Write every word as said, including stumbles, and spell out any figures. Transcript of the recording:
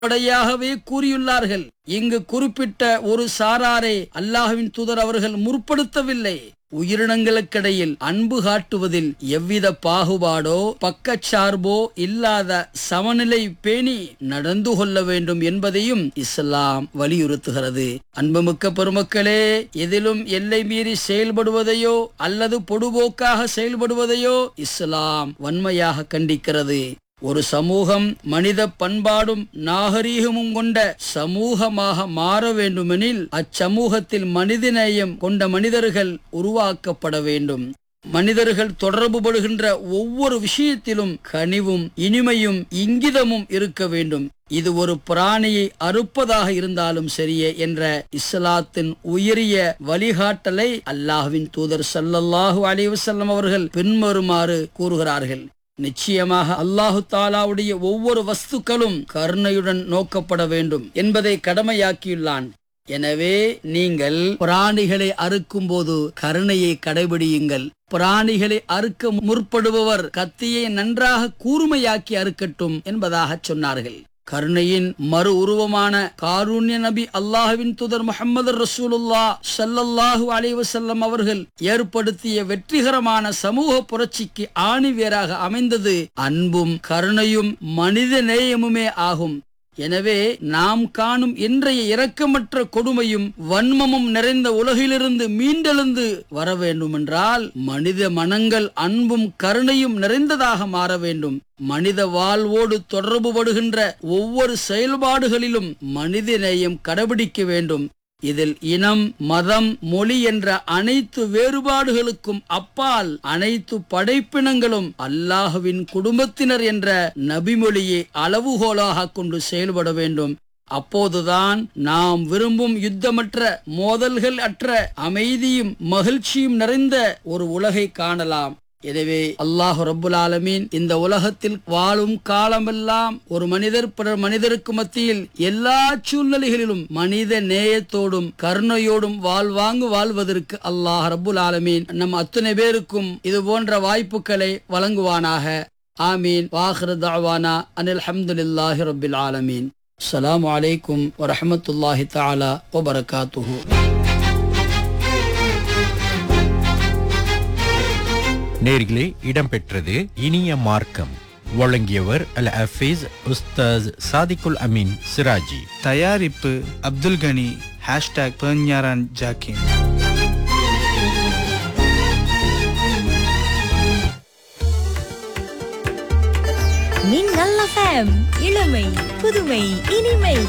வெளிப்படையாகவே கூறியுள்ளார்கள். இங்கு குறிப்பிட்ட ஒரு சாராரை அல்லாஹ்வின் தூதர் அவர்கள் முற்படுத்தவில்லை. உயிரினங்களுக்கிடையில் அன்பு காட்டுவதில் எவ்வித பாகுபாடோ பக்கச்சார்போ இல்லாத சமநிலை பேணி நடந்து கொள்ள வேண்டும் என்பதையும் இஸ்லாம் வலியுறுத்துகிறது. அன்புமிக்க பெருமக்களே, எதிலும் எல்லை மீறி செயல்படுவதையோ அல்லது பொடுபோக்காக செயல்படுவதையோ இஸ்லாம் வன்மையாக கண்டிக்கிறது. ஒரு சமூகம் மனித பண்பாடும் நாகரீகமும் கொண்ட சமூகமாக மாற வேண்டுமெனில் அச்சமூகத்தில் மனிதநேயம் கொண்ட மனிதர்கள் உருவாக்கப்பட வேண்டும். மனிதர்கள் தொடர்பு படுகின்ற ஒவ்வொரு விஷயத்திலும் கனிவும் இனிமையும் இங்கிதமும் இருக்க வேண்டும். இது ஒரு பிராணியை அறுப்பதாக இருந்தாலும் சரியே என்ற இஸ்லாத்தின் உயரிய வழிகாட்டலை அல்லாஹ்வின் தூதர் ஸல்லல்லாஹு அலைஹி வஸல்லம் அவர்கள் பின்வருமாறு கூறுகிறார்கள். நிச்சயமாக அல்லாஹு தாலாவுடைய ஒவ்வொரு வஸ்துக்களும் கருணையுடன் நோக்கப்பட வேண்டும் என்பதை கடமையாக்கியுள்ளான். எனவே நீங்கள் பிராணிகளை அறுக்கும் போது கருணையை கடைபிடியுங்கள். பிராணிகளை அறுக்க முற்படுபவர் கத்தியை நன்றாக கூர்மையாக்கி அறுக்கட்டும் என்பதாக சொன்னார்கள். கருணையின் மறு உருவமான காருண்ய நபி அல்லாஹ்வின் தூதர் முஹம்மது ரசூலுல்லாஹ் ஸல்லல்லாஹு அலைஹி வஸல்லம் அவர்கள் ஏற்படுத்திய வெற்றிகரமான சமூக புரட்சிக்கு ஆணிவேராக அமைந்தது அன்பும் கருணையும் மனித நேயமுமே ஆகும். எனவே நாம் காணும் இன்றைய இரக்கமற்ற கொடுமையும் வன்மமும் நிறைந்த உலகிலிருந்து மீண்டெழுந்து வர வேண்டுமென்றால் மனித மனங்கள் அன்பும் கருணையும் நிறைந்ததாக மாற வேண்டும். மனித வாழ்வோடு தொடர்பு படுகின்ற ஒவ்வொரு செயல்பாடுகளிலும் மனித நேயம் கடைபிடிக்க வேண்டும். இதில் இனம், மதம், மொழி என்ற அனைத்து வேறுபாடுகளுக்கும் அப்பால் அனைத்து படைப்பினங்களும் அல்லாஹ்வின் குடும்பத்தினர் என்ற நபிமொழியை அளவுகோலாக கொண்டு செயல்பட வேண்டும். அப்போதுதான் நாம் விரும்பும் யுத்தமற்ற, மோதல்கள் அற்ற, அமைதியும் மகிழ்ச்சியும் நிறைந்த ஒரு உலகை காணலாம். எனவே அல்லாஹ் ரப்புல் ஆலமீன் இந்த உலகத்தில் வாழும் காலமெல்லாம் ஒரு மனிதர் பிற மனிதருக்கு மத்தியில் எல்லா சூழ்நிலைகளிலும் மனித நேயத்தோடும் கருணையோடும் வாழ்வாங்கு வாழ்வதற்கு அல்லாஹ் ரப்புல் ஆலமீன் நம் அத்தனை பேருக்கும் இது போன்ற வாய்ப்புகளை வழங்குவானாக. ஆமீன். வாஹிரு தஅவானா அனில் ஹம்துலில்லாஹி ரப்பில் ஆலமீன். அஸ்ஸலாமு அலைக்கும் வரஹ்மத்துல்லாஹி தஆலா வ பரகாத்துஹு. நேர்களே, இடம்பெற்றது இனிய மார்க்கம். வழங்கியவர் அல் ஹஃபீஸ் உஸ்தாஸ் சாதிகுல் அமீன் சிராஜி. தயாரிப்பு அப்துல் கனி. ஹேஷ்டாக் பெர்ஞாரான் ஜாக்கின். மின்னல் எஃப்எம், இளமை புதுமை இனிமை.